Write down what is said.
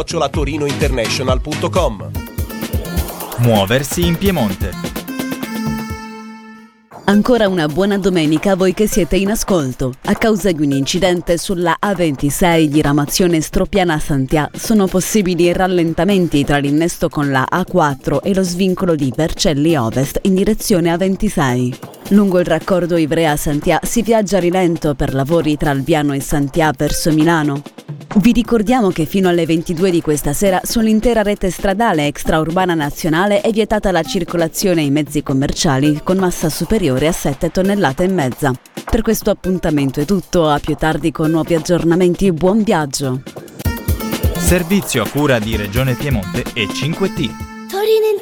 torinointernational.com. Muoversi in Piemonte. Ancora una buona domenica a voi che siete in ascolto. A causa di un incidente sulla A26 di ramazione Stropiana-Santià sono possibili rallentamenti tra l'innesto con la A4 e lo svincolo di Vercelli Ovest in direzione A26. Lungo il raccordo Ivrea-Santià si viaggia a rilento per lavori tra Alviano e Santià verso Milano. Vi ricordiamo che fino alle 22 di questa sera sull'intera rete stradale extraurbana nazionale è vietata la circolazione in mezzi commerciali con massa superiore a 7,5 tonnellate. Per questo appuntamento è tutto, a più tardi con nuovi aggiornamenti. Buon viaggio! Servizio a cura di Regione Piemonte e 5T.